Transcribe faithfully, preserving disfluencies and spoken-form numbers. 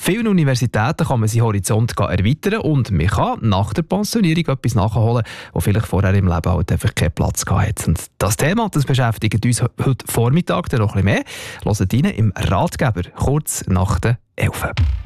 vielen Universitäten kann man seinen Horizont erweitern und man kann nach der Pensionierung etwas nachholen, wo vielleicht vorher im Leben halt einfach keinen Platz hatte. Und das Thema, das beschäftigt uns heute Vormittag noch ein bisschen mehr. Hört rein im Ratgeber, kurz nach der elf.